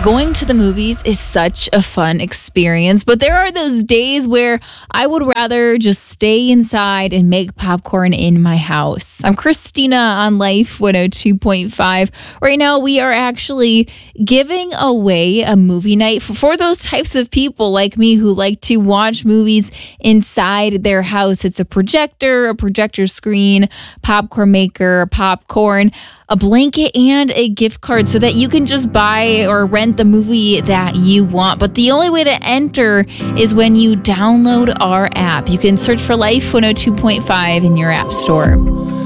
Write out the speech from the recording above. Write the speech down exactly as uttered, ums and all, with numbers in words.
Going to the movies is such a fun experience, but there are those days where I would rather just stay inside and make popcorn in my house. I'm Christina on Life one oh two point five. Right now, we are actually giving away a movie night for, for those types of people like me who like to watch movies inside their house. It's a projector, a projector screen, popcorn maker, popcorn, a blanket, and a gift card so that you can just buy or rent the movie that you want. But the only way to enter is when you download our app. You can search for Life one oh two point five in your app store.